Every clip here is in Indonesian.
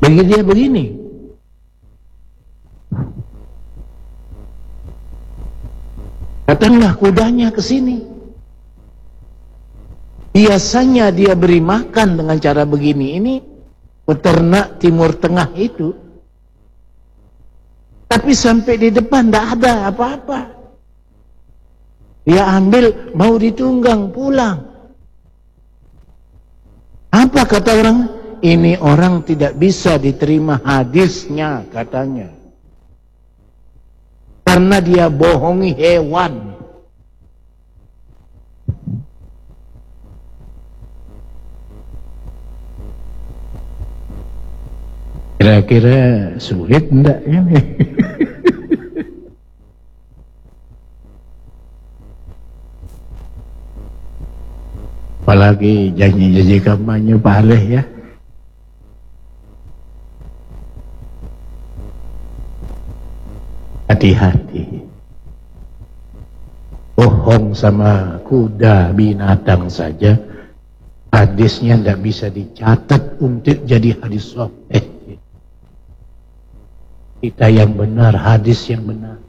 Bagi dia begini. Datanglah kudanya ke sini. Biasanya dia beri makan dengan cara begini. Ini peternak Timur Tengah itu. Tapi sampai di depan tidak ada apa-apa. Dia ambil, mau ditunggang, pulang. Apa kata orang? Ini orang tidak bisa diterima hadisnya, katanya. Karena dia bohongi hewan. Kira-kira sulit enggak ya? Apalagi janji-janji kampanye Pak Aleh ya. Hati-hati. Bohong sama kuda binatang saja, hadisnya tidak bisa dicatat untuk jadi hadis sahih. Kita yang benar, hadis yang benar.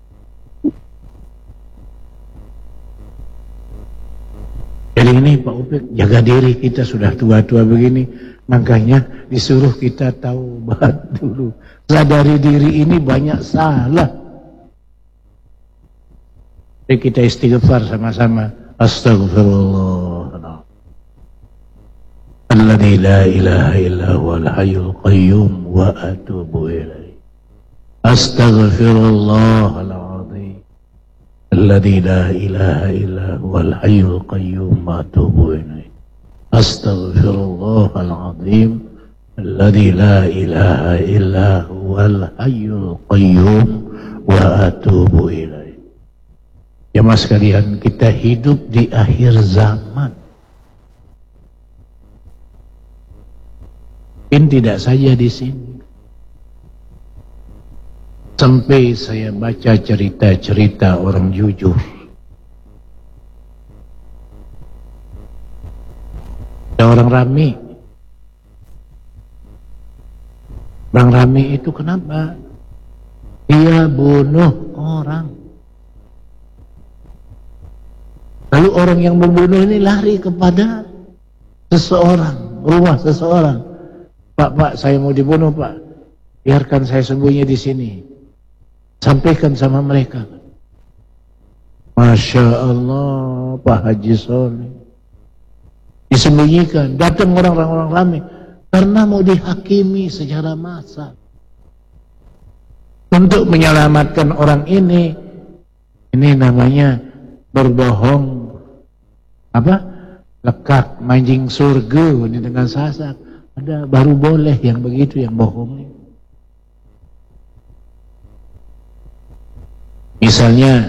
Jadi ini Pak Upik, jaga diri, kita sudah tua-tua begini, makanya disuruh kita taubat dulu. Sadari diri ini banyak salah. Jadi kita istighfar sama-sama. Astaghfirullah. Alladzi la ilaha illa huwal hayyul qayyum wa atubu ilaih. Astaghfirullahal azim. Alladzi la ilaha illa huwal hayyul qayyum wa atubu ilaih. Astaghfirullahal azim. Alladzi la ilaha illa huwal hayyul qayyum wa atubu ilaih. Jemaah sekalian, kita hidup di akhir zaman. Mungkin tidak saja di sini. Sampai saya baca cerita-cerita orang jujur. Ada orang rame. Orang rame itu kenapa? Dia bunuh orang. Lalu orang yang membunuh ini lari kepada seseorang, rumah seseorang. Pak, saya mau dibunuh, Pak. Biarkan saya sembunyi di sini. Sampaikan sama mereka. Masya Allah, Pak Haji Soleh. Disembunyikan. Datang orang-orang ramai. Karena mau dihakimi secara massal. Untuk menyelamatkan orang ini namanya berbohong. Apa? Lekak mancing surga ini dengan sasak. Ada baru boleh yang begitu, yang bohong. Misalnya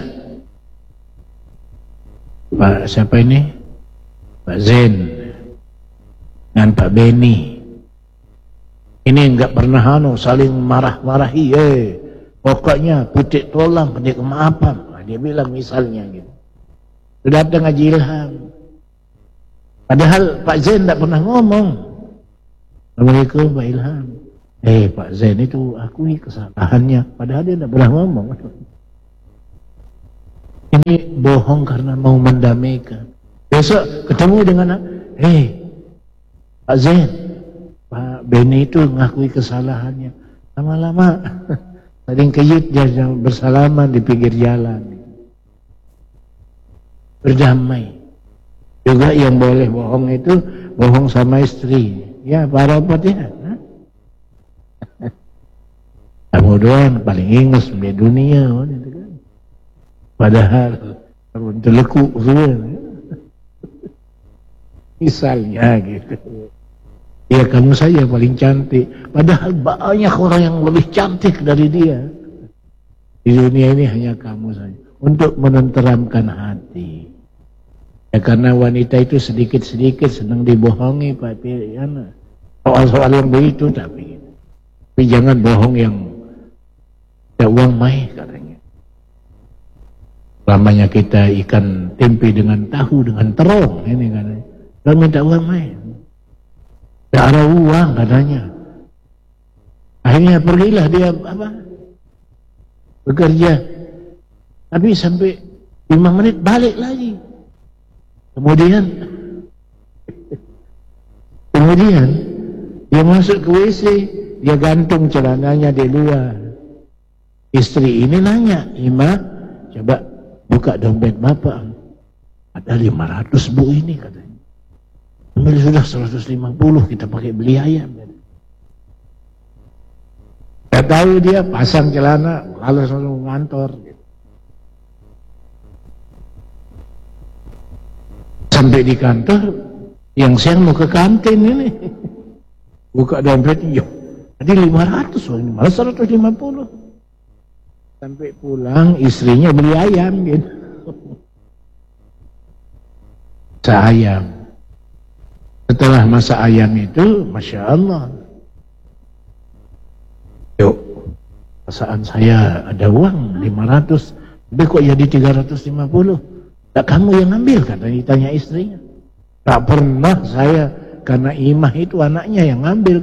Pak siapa ini? Pak Zain dan Pak Beni. Ini enggak pernah saling marah-marahi. Pokoknya putik tolang, putik kemaafan. Dia bilang misalnya gitu. Sudah datang Haji Ilham. Padahal Pak Zain tidak pernah ngomong. Assalamualaikum Pak Ilham. Pak Zain itu akui kesalahannya. Padahal dia tidak pernah ngomong. Ini bohong karena mau mendamaikan. Besok ketemu dengan Pak Zain, Pak Beni itu ngakui kesalahannya. Lama-lama saling keyut dia bersalaman di pinggir jalan. Berdamai. Juga yang boleh bohong itu bohong sama istri. Ya, Pak Robot ya. Kamu doang paling ingus di dunia. Gitu kan. Padahal untuk leku misalnya gitu. Ya kamu saja paling cantik. Padahal banyak orang yang lebih cantik dari dia. Di dunia ini hanya kamu saja. Untuk menenteramkan hati. Ya karena wanita itu sedikit-sedikit senang dibohongi Pak Piriana. Soal-soal yang begitu tapi jangan bohong yang tidak uang mai katanya. Lamanya kita ikan tempe dengan tahu dengan terong ini katanya. Kalau minta uang mai. Tidak ada uang katanya. Akhirnya pergilah dia bekerja. Tapi sampai 5 menit balik lagi. Kemudian dia masuk ke WC, dia gantung celananya di luar. Istri ini nanya, "Ima, coba buka dompet bapak." "Ada 500 bu ini," katanya. "Ini sudah 150 kita pakai beli ayam." Gak tahu dia pasang celana, lalu langsung ngantor. Sampai di kantor, yang siang mau ke kantin ini, buka dompetnya, tadi 500, ini malah 150. Sampai pulang, istrinya beli ayam gitu. Masak ayam. Setelah masak ayam itu, Masya Allah, yuk, perasaan saya ada uang 500, tapi kok jadi 350? Tak kamu yang ambil, katanya, ditanya istrinya. Tak pernah saya, karena Imah itu anaknya yang ngambil.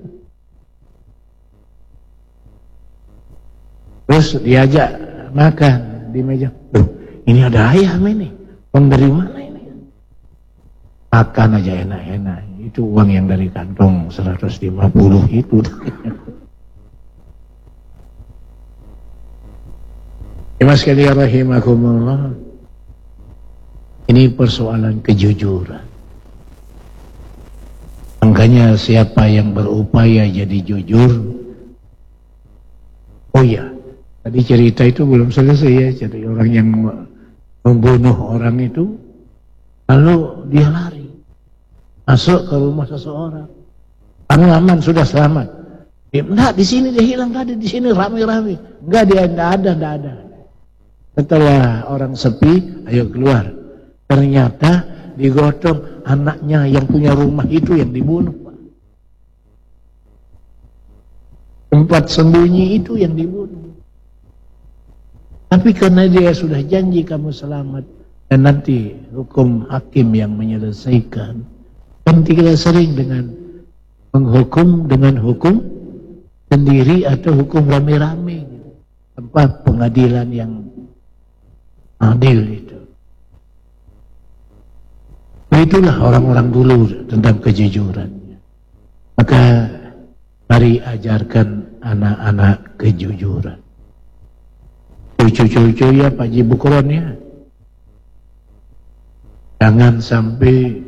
Terus diajak makan di meja. Loh, ini ada ayam ini. Uang dari mana ini? Makan aja enak-enak. Itu uang yang dari kantong 150 itu. Mas sekalian rahimakumullah, ini persoalan kejujuran. Makanya siapa yang berupaya jadi jujur, oh ya, tadi cerita itu belum selesai ya, jadi orang yang membunuh orang itu, lalu dia lari, masuk ke rumah seseorang, aman sudah selamat. Enggak, di sini dia hilang tadi, di sini rame-rame. Enggak, dia enggak ada. Setelah orang sepi, ayo keluar. Ternyata digotong anaknya yang punya rumah itu yang dibunuh. Tempat sembunyi itu yang dibunuh. Tapi karena dia sudah janji kamu selamat, dan nanti hukum hakim yang menyelesaikan. Dan kita sering dengan menghukum dengan hukum sendiri atau hukum rame-rame, tanpa pengadilan yang adil itu. Itulah orang-orang dulu tentang kejujurannya. Maka mari ajarkan anak-anak kejujuran. Cucu-cucu ya Pak Haji Bukron ya, jangan sampai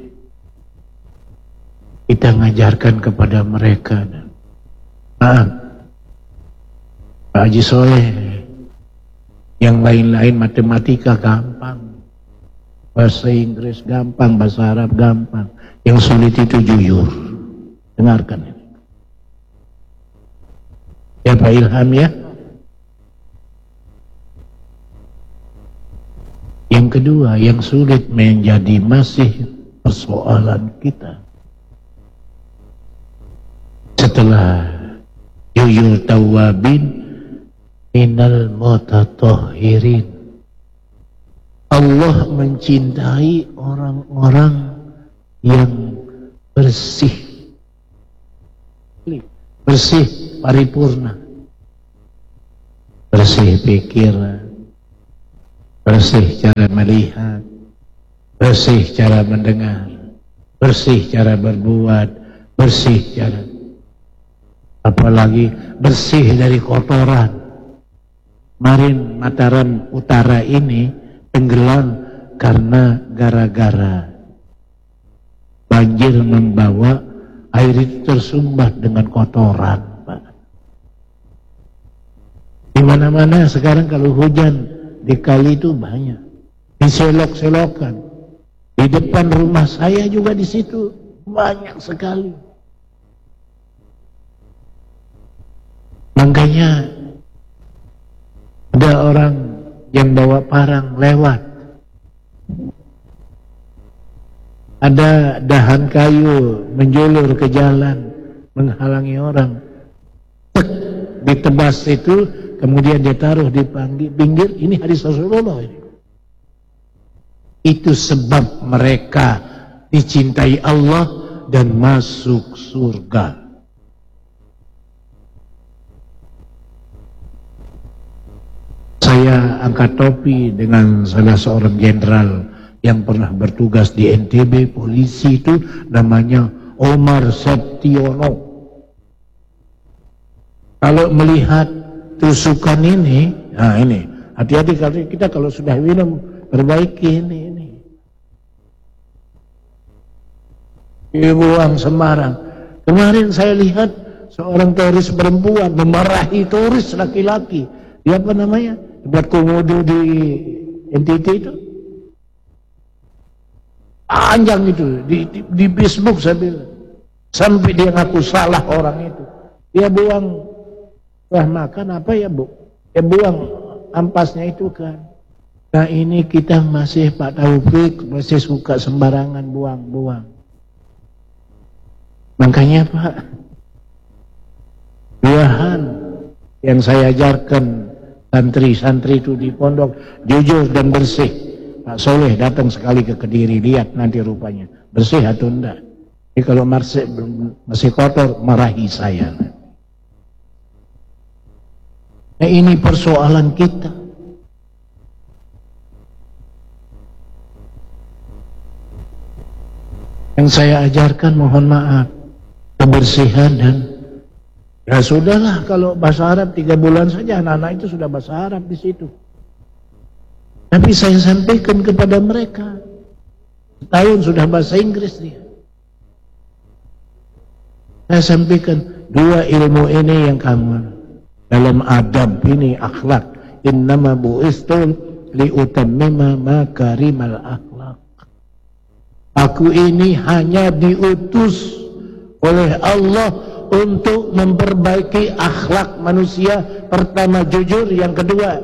kita ngajarkan kepada mereka. Maaf Pak Haji Soleh, yang lain-lain matematika gampang, bahasa Inggris gampang, bahasa Arab gampang. Yang sulit itu jujur. Dengarkan ini. Ya Pak Ilham ya. Yang kedua, yang sulit menjadi masih persoalan kita. Setelah jujur tawabin minal mutatahhirin. Allah mencintai orang-orang yang bersih. Bersih paripurna. Bersih pikiran. Bersih cara melihat. Bersih cara mendengar. Bersih cara berbuat. Bersih cara, apalagi bersih dari kotoran. Kemarin Mataram Utara ini tenggelam karena gara-gara banjir membawa air itu tersumbat dengan kotoran, Pak. Di mana-mana sekarang kalau hujan di kali itu banyak, diselok-selokan. Di depan rumah saya juga di situ banyak sekali. Makanya ada orang yang bawa parang lewat, ada dahan kayu menjulur ke jalan menghalangi orang, ditebas itu, kemudian dia taruh di pinggir. Ini hadis Rasulullah ini. Itu sebab mereka dicintai Allah dan masuk surga. angkat topi dengan salah seorang jenderal yang pernah bertugas di NTB, polisi itu namanya Omar Septiono. Kalau melihat tusukan ini, nah ini, hati-hati kita kalau sudah minum, perbaiki ini. Dibuang sembarang. Kemarin saya lihat seorang turis perempuan memarahi turis laki-laki. Dia apa namanya? Buat komodo di NTT itu. Panjang itu di Facebook saya bilang. Sampai dia ngaku salah orang itu. Dia buang makan apa ya, Bu? Dia buang ampasnya itu kan. Nah ini kita masih Pak Taufik masih suka sembarangan buang-buang. Makanya Pak, dua hal yang saya ajarkan santri-santri itu di pondok, jujur dan bersih. Pak Soleh datang sekali ke Kediri, lihat nanti rupanya bersih atau enggak. Jadi kalau masih kotor, marahi saya. Nah ini persoalan kita. Yang saya ajarkan mohon maaf, kebersihan dan ya sudahlah, kalau bahasa Arab 3 bulan saja anak-anak itu sudah bahasa Arab di situ. Tapi saya sampaikan kepada mereka, setahun sudah bahasa Inggris dia. Saya sampaikan 2 ilmu ini yang kamu dalam adab ini, akhlak. Innama bu'istul liutammima makarimal akhlak. Aku ini hanya diutus oleh Allah untuk memperbaiki akhlak manusia. Pertama jujur, yang kedua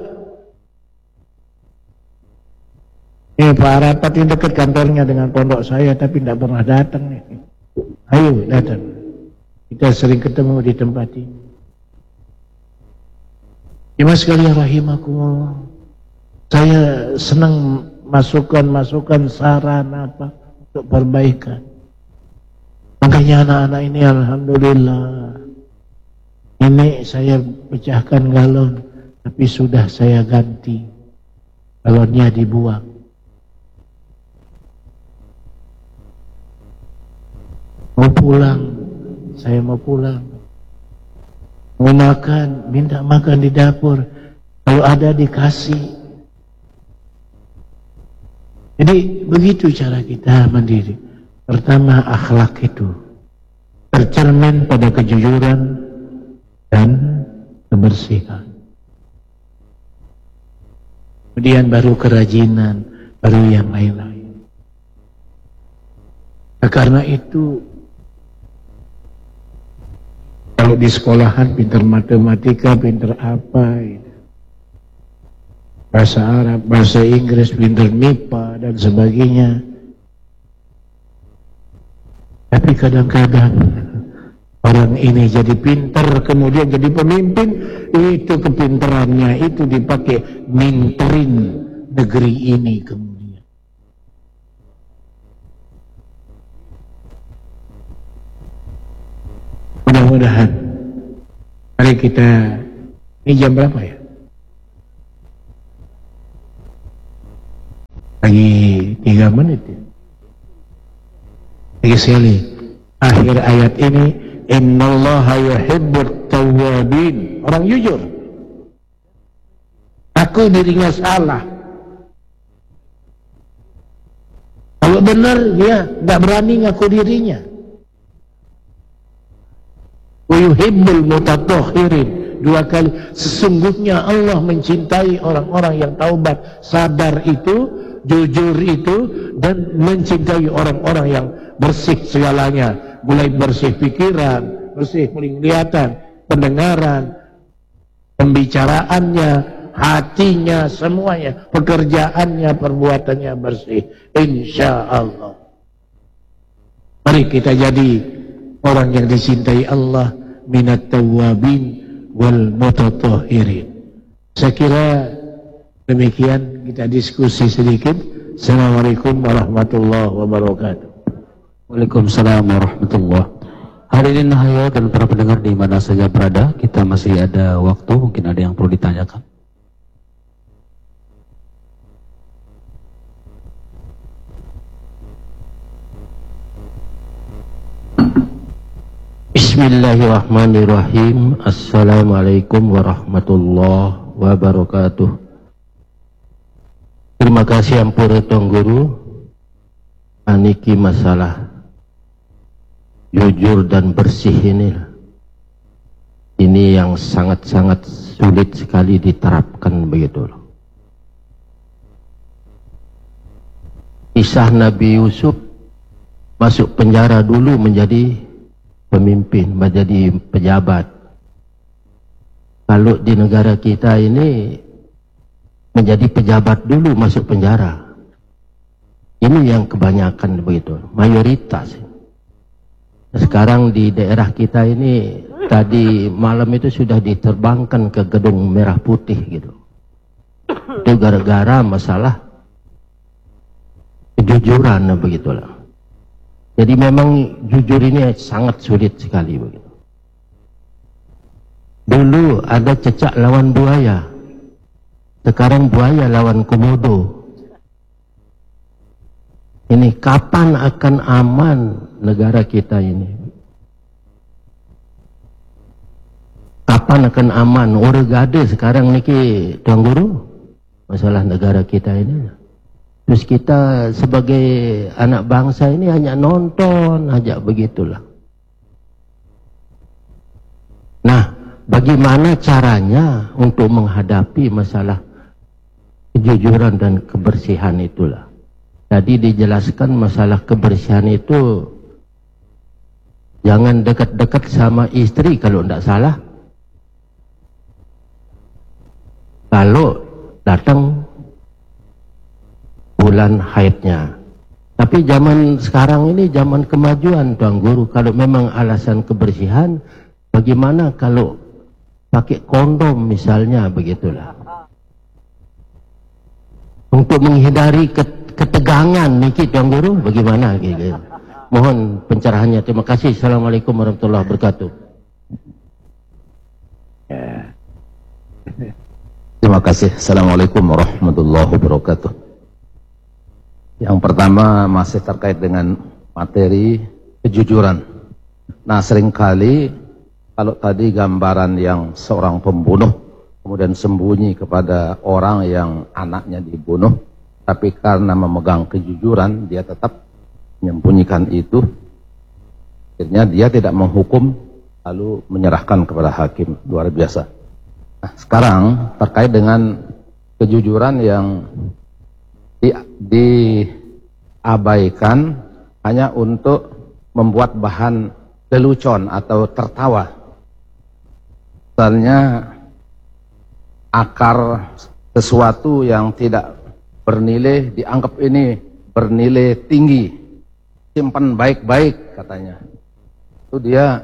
ini Pak Arapat ini dekat kantornya dengan pondok saya, tapi tidak pernah datang nih. Ayo datang, kita sering ketemu di tempat ini. Jemaah sekalian rahimakumullah, saya senang masukan saran apa untuk perbaikan. Makanya anak-anak ini alhamdulillah, ini saya pecahkan galon, tapi sudah saya ganti, galonnya dibuang. Mau pulang, saya mau pulang. Mau makan, minta makan di dapur, kalau ada dikasih. Jadi begitu cara kita mandiri. Pertama, akhlak itu tercermin pada kejujuran dan kebersihan. Kemudian baru kerajinan, baru yang lain-lain. Nah, karena itu, kalau di sekolahan pintar matematika, pintar apa, bahasa Arab, bahasa Inggris, pintar MIPA dan sebagainya. Tapi kadang-kadang orang ini jadi pintar, kemudian jadi pemimpin, itu kepintarannya itu dipakai minterin negeri ini kemudian. Mudah-mudahan mari kita, ini jam berapa ya? Lagi 3 menit ya? Lagi sekali, akhir ayat ini, innallaha yuhibbut tawwabin, orang jujur. Aku dirinya salah, kalau benar dia nggak berani ngaku dirinya. Wa yuhibbul mutatahhirin, 2 kali, sesungguhnya Allah mencintai orang-orang yang taubat, sadar itu, jujur itu, dan mencintai orang-orang yang bersih segalanya, mulai bersih pikiran, bersih penglihatan, pendengaran, pembicaraannya, hatinya, semuanya, pekerjaannya, perbuatannya bersih, insya Allah. Mari kita jadi orang yang dicintai Allah, minat tawwabin wal mutatahhirin. Saya kira demikian, kita diskusi sedikit. Assalamualaikum warahmatullahi wabarakatuh. Waalaikumsalam warahmatullahi wabarakatuh. Hadirin hadirat dan para pendengar di mana saja berada, kita masih ada waktu, mungkin ada yang perlu ditanyakan. Bismillahirrahmanirrahim. Assalamualaikum warahmatullahi wabarakatuh. Terima kasih ampura Tuan Guru. Aniki masalah jujur dan bersih ini yang sangat-sangat sulit sekali diterapkan begitu. Kisah Nabi Yusuf masuk penjara dulu menjadi pemimpin, menjadi pejabat. Kalau di negara kita ini menjadi pejabat dulu masuk penjara. Ini yang kebanyakan begitu, mayoritas. Sekarang di daerah kita ini tadi malam itu sudah diterbangkan ke Gedung Merah Putih gitu. Itu gara-gara masalah kejujuran begitulah. Jadi memang jujur ini sangat sulit sekali begitu. Dulu ada cecak lawan buaya. Sekarang buaya lawan komodo. Ini kapan akan aman negara kita ini? Kapan akan aman? Orang gade sekarang niki Tuan Guru, masalah negara kita ini. Terus kita sebagai anak bangsa ini hanya nonton aja begitulah. Nah, bagaimana caranya untuk menghadapi masalah kejujuran dan kebersihan itulah? Tadi dijelaskan masalah kebersihan itu jangan dekat-dekat sama istri kalau tidak salah. Kalau datang bulan haidnya. Tapi zaman sekarang ini zaman kemajuan Tuan Guru. Kalau memang alasan kebersihan, bagaimana kalau pakai kondom misalnya begitulah. Untuk menghindari ketegangan niki Tuan Guru bagaimana gitu. Mohon pencerahannya. Terima kasih. Assalamualaikum warahmatullahi wabarakatuh. Terima kasih. Assalamualaikum warahmatullahi wabarakatuh. Yang pertama masih terkait dengan materi kejujuran. Nah, seringkali kalau tadi gambaran yang seorang pembunuh kemudian sembunyi kepada orang yang anaknya dibunuh, tapi karena memegang kejujuran dia tetap menyembunyikan itu, akhirnya dia tidak menghukum lalu menyerahkan kepada hakim. Luar biasa. Nah, sekarang terkait dengan kejujuran yang diabaikan hanya untuk membuat bahan lelucon atau tertawa. Misalnya akar sesuatu yang tidak bernilai dianggap ini bernilai tinggi, simpan baik-baik katanya. Itu dia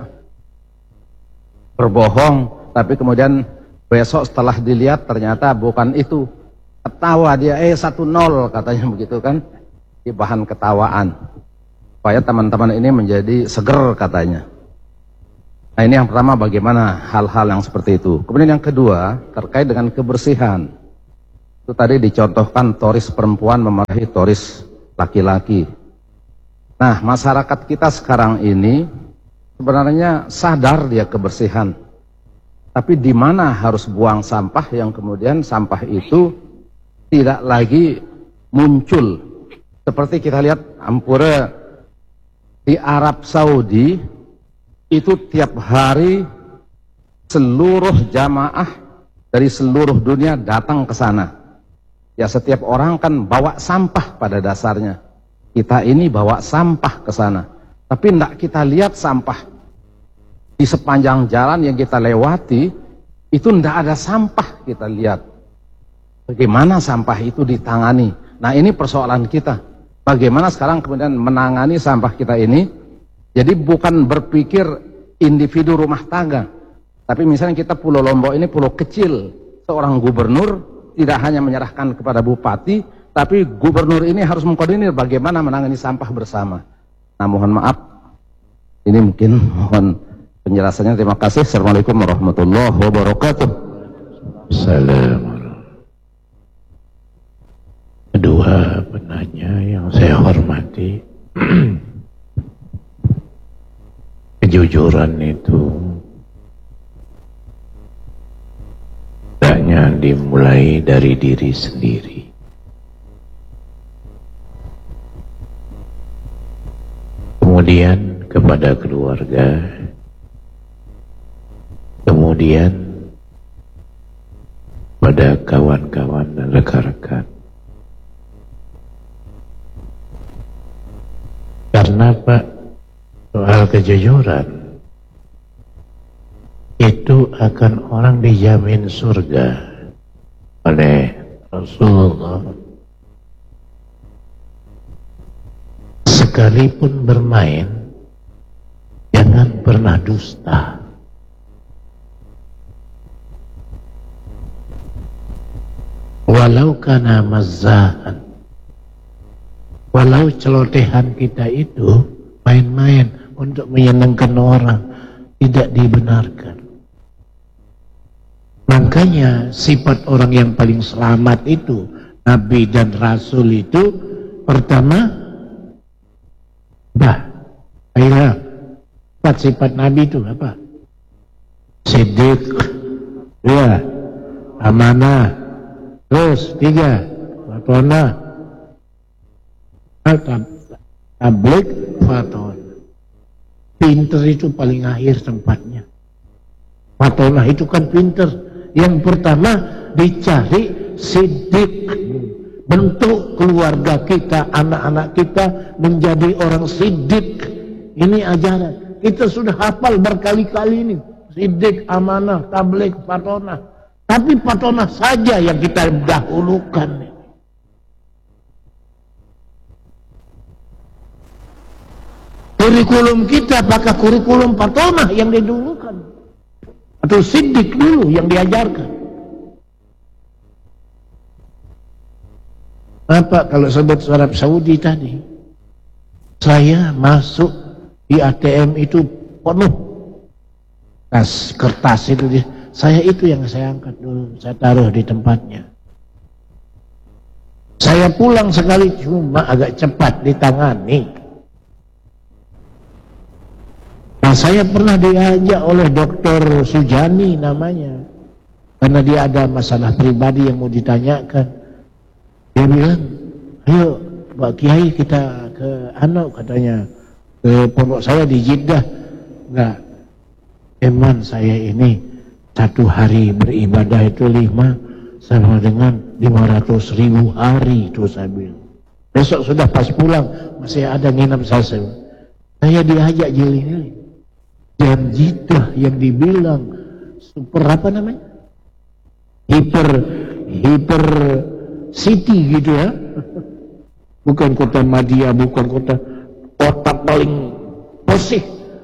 berbohong, tapi kemudian besok setelah dilihat ternyata bukan itu. Ketawa dia 1-0 katanya begitu kan. Di bahan ketawaan supaya teman-teman ini menjadi seger katanya. Nah, ini yang pertama, bagaimana hal-hal yang seperti itu. Kemudian yang kedua terkait dengan kebersihan. Itu tadi dicontohkan toris perempuan memarahi toris laki-laki. Nah, masyarakat kita sekarang ini sebenarnya sadar dia kebersihan, tapi di mana harus buang sampah yang kemudian sampah itu tidak lagi muncul. Seperti kita lihat ampura di Arab Saudi itu tiap hari seluruh jamaah dari seluruh dunia datang ke sana. Ya, setiap orang kan bawa sampah pada dasarnya. Kita ini bawa sampah ke sana, tapi tidak kita lihat sampah di sepanjang jalan yang kita lewati itu tidak ada sampah. Kita lihat bagaimana sampah itu ditangani. Nah, ini persoalan kita. Bagaimana sekarang kemudian menangani sampah kita ini? Jadi bukan berpikir individu rumah tangga, tapi misalnya kita Pulau Lombok ini pulau kecil, seorang gubernur tidak hanya menyerahkan kepada bupati, tapi gubernur ini harus mengkoordinir bagaimana menangani sampah bersama. Nah, mohon maaf, ini mungkin mohon penjelasannya. Terima kasih. Assalamualaikum warahmatullahi wabarakatuh. Assalamualaikum. Kedua penanya yang saya hormati, kejujuran itu hendaknya dimulai dari diri sendiri. Kemudian kepada keluarga, kemudian pada kawan-kawan dan rekan-rekan. Karena Pak, soal kejujuran itu akan orang dijamin surga oleh Rasulullah. Sekalipun bermain, jangan pernah dusta. Walau kana mazzahan, walau celotehan kita itu main-main untuk menyenangkan orang, tidak dibenarkan. Makanya sifat orang yang paling selamat itu, Nabi dan Rasul itu, pertama, ayolah, sifat Nabi itu apa? Siddiq, ya, amanah, terus 3, fatonah, tablik, fatonah. Pinter itu paling akhir tempatnya. Fatonah itu kan pinter. Yang pertama dicari siddiq. Bentuk keluarga kita, anak-anak kita menjadi orang siddiq. Ini ajaran. Kita sudah hafal berkali-kali ini. Siddiq, amanah, tabligh, fatonah. Tapi fatonah saja yang kita dahulukan. Kurikulum kita apakah kurikulum fatonah yang didahulukan? Atau siddiq dulu yang diajarkan? Apa kalau sobat Arab Saudi tadi, saya masuk di ATM itu penuh kertas itu, saya itu yang saya angkat dulu, saya taruh di tempatnya. Saya pulang sekali cuma agak cepat ditangani. Nah, saya pernah diajak oleh Dr. Sujani namanya, karena dia ada masalah pribadi yang mau ditanyakan. Dia bilang, ayo Pak Kiai kita ke katanya, ke pondok saya di Jeddah. Enggak, eman saya ini 1 hari beribadah itu 5 sama dengan 500.000 hari itu saya bilang. Besok sudah pas pulang masih ada nginap saya. Saya diajak jeli-jeli. Dan Jeddah yang dibilang super apa namanya? Hiper city gitu ya. Bukan kota Madia, bukan kota paling posih.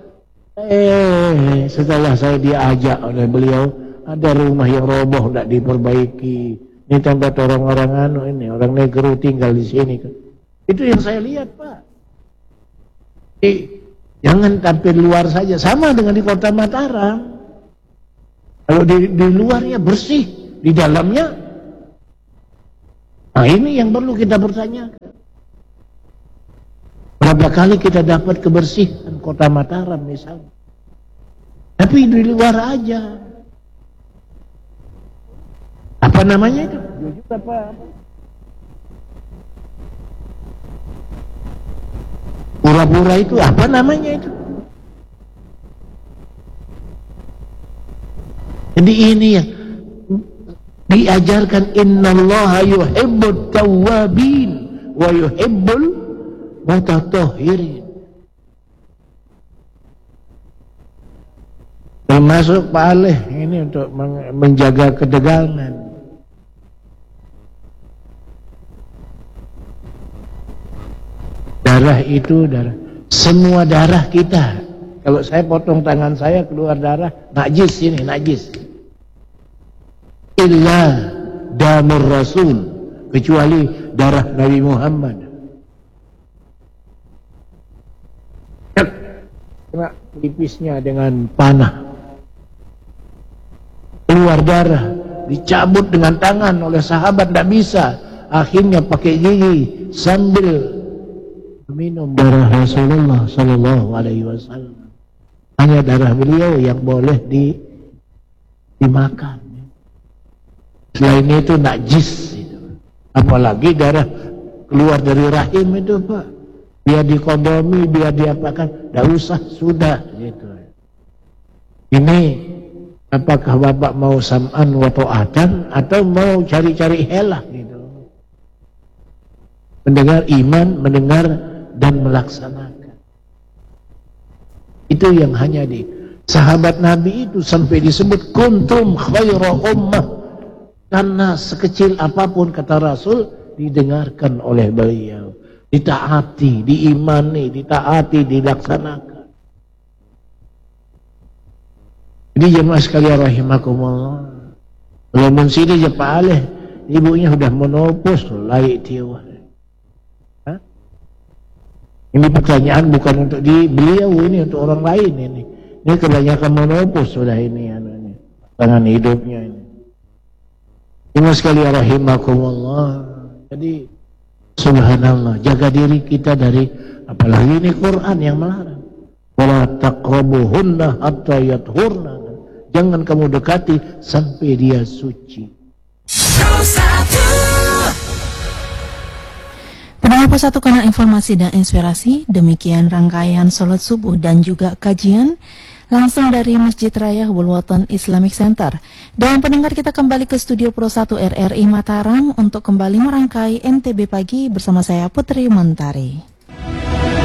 Setelah saya diajak oleh beliau, ada rumah yang roboh tidak diperbaiki. Ini tempat orang-orang orang negro tinggal di sini kan. Itu yang saya lihat, Pak. Jangan tampil luar saja, sama dengan di kota Mataram. Kalau di luarnya bersih, di dalamnya. Nah, ini yang perlu kita bertanyakan. Berapa kali kita dapat kebersihan kota Mataram misalnya. Tapi di luar aja. Apa namanya itu? Jujur apa? Pura-pura itu apa namanya itu? Jadi ini ya diajarkan, innallaha yuhibbut tawwabin wa yuhibbul mutatahhirin. Termasuk Pak Aleh ini untuk menjaga ketegangan. Darah itu darah. Semua darah kita. Kalau saya potong tangan saya keluar darah, najis ini, najis. Illa damur Rasul, kecuali darah Nabi Muhammad. Kena pipisnya dengan panah, keluar darah, dicabut dengan tangan oleh sahabat, tidak bisa. Akhirnya pakai gigi sambil minum darah Rasulullah Sallallahu Alaihi Wasallam. Hanya darah beliau yang boleh dimakan. Selain itu najis itu. Apalagi darah keluar dari rahim itu Pak, biar dikondomi, biar diapakan, tidak usah, sudah gitu. Ini apakah Bapak mau sam'an wa ta'atan atau mau cari-cari helah gitu. Mendengar iman, mendengar dan melaksanakan. Itu yang hanya di sahabat Nabi itu sampai disebut kuntum khaira ummah, karena sekecil apapun kata Rasul didengarkan oleh beliau, ditaati, diimani, ditaati, dilaksanakan. Jadi jemaah sekalian rahimakumullah, lamun sini je Pak Aleh, ibunya sudah menopos laik tiwa. Ini pertanyaan bukan untuk beliau, ini untuk orang lain ini. Ini kebanyakan menopos sudah ini tangan hidupnya ini. Jemaah sekalian rahimakumullah. Jadi subhanallah, jaga diri kita dari, apalagi ini Quran yang melarang. Wala taqrabuhunna hatta yathurna. Jangan kamu dekati sampai dia suci. Pendengar Satu Kanal Informasi dan Inspirasi, demikian rangkaian sholat subuh dan juga kajian langsung dari Masjid Raya Hubul Watan Islamic Center. Dan pendengar, kita kembali ke studio Pro 1 RRI Mataram untuk kembali merangkai NTB Pagi bersama saya Putri Mentari.